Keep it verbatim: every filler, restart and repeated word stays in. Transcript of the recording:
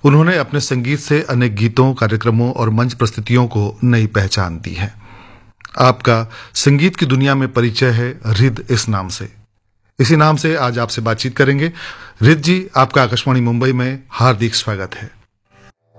उन्होंने अपने संगीत से अनेक गीतों, कार्यक्रमों और मंच प्रस्तुतियों को नई पहचान दी है। आपका संगीत की दुनिया में परिचय है रिद इस नाम से। इसी नाम से आज आपसे बातचीत करेंगे। रिद जी, आपका आकाशवाणी मुंबई में हार्दिक स्वागत है।